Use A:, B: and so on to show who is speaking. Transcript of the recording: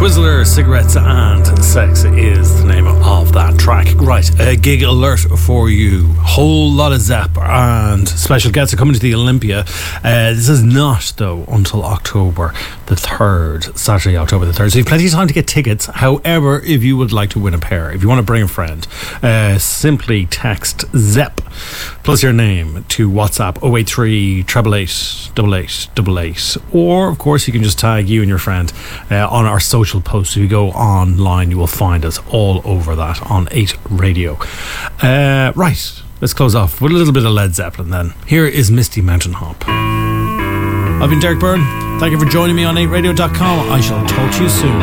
A: Twizzler, Cigarettes and Sex is the name of that track. Right, a gig alert for you. Whole lot of Zepp and special guests are coming to the Olympia. This is not, though, until October the 3rd, Saturday, October the 3rd. So you have plenty of time to get tickets. However, if you would like to win a pair, if you want to bring a friend, simply text Zepp plus your name to WhatsApp 083 888 8888. Or, of course, you can just tag you and your friend on our social posts. If you go online, you will find us all over that on 8 Radio. Right, let's close off with a little bit of Led Zeppelin then. Here is Misty Mountain Hop. I've been Derek Byrne. Thank you for joining me on 8radio.com. I shall talk to you soon.